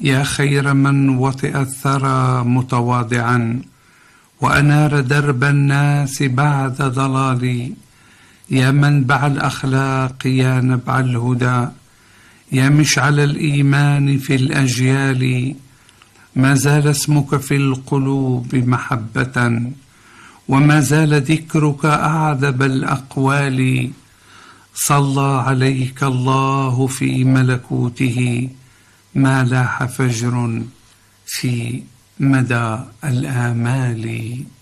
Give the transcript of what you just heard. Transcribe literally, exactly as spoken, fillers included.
يا خير من وطئ الثرى متواضعا وأنار درب الناس بعد ضلالي، يا منبع الأخلاق يا نبع الهدى، يا مشعل الإيمان في الأجيال، ما زال اسمك في القلوب محبة، وما زال ذكرك أعذب الأقوال. صلى عليك الله في ملكوته ما لاح فجر في مدى الآمال.